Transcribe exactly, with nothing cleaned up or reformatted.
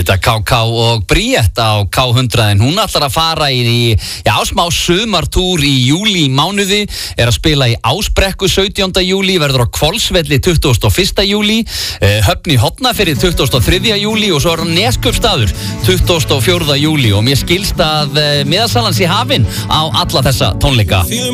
Auðvitað K K og Bríett á K hundrað en hún ætlar að fara í, já, smá sumartúr í júlí mánuði, er að spila í Ásbrekku sautjánda júlí, verður á Hvolsvelli tuttugasta og fyrsta júlí, Höfn í Hornafirði tuttugasta og þriðja júlí og svo er Neskaupstaður tuttugasta og fjórða júlí og mér skilst að miðasalan sé hafin á alla þessa tónleika.